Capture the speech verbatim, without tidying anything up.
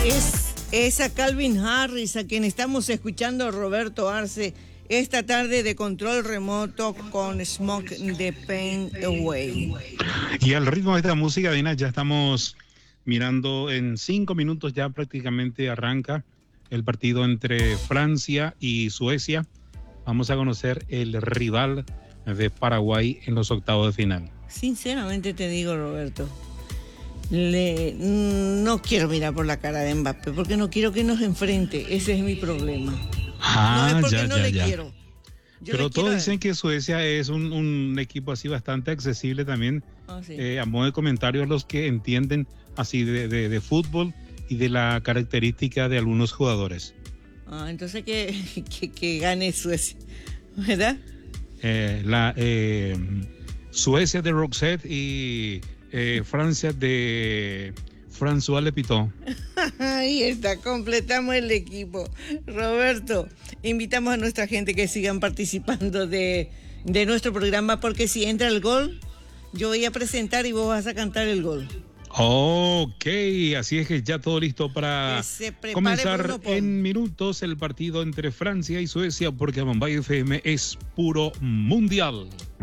Es, es a Calvin Harris a quien estamos escuchando, Roberto Arce, esta tarde de control remoto con Smoke the Pain Away. Y al ritmo de esta música, Dina, ya estamos mirando en cinco minutos, ya prácticamente arranca el partido entre Francia y Suecia. Vamos a conocer el rival de Paraguay en los octavos de final. Sinceramente te digo, Roberto, le, no quiero mirar por la cara de Mbappé porque no quiero que nos enfrente. Ese es mi problema. Ah, no es porque ya, no ya, le ya. quiero. Yo Pero le todos quiero dicen que Suecia es un, un equipo así bastante accesible también, oh, sí. eh, a modo de comentario a los que entienden así de, de, de fútbol y de la característica de algunos jugadores. Ah, entonces que, que, que gane Suecia, ¿verdad? Eh, la eh, Suecia de Roxette y eh, Francia de François Lepiton. Ahí está, completamos el equipo. Roberto, invitamos a nuestra gente que sigan participando de, de nuestro programa, porque si entra el gol, yo voy a presentar y vos vas a cantar el gol. Ok, así es que ya todo listo para comenzar en minutos el partido entre Francia y Suecia, porque Bombay F M es puro mundial.